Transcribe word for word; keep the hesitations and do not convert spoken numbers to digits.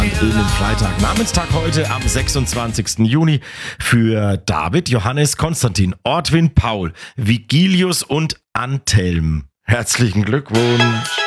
an den Freitag. Namenstag heute am sechsundzwanzigsten Juni für David, Johannes, Konstantin, Ortwin, Paul, Vigilius und Antelm. Herzlichen Glückwunsch!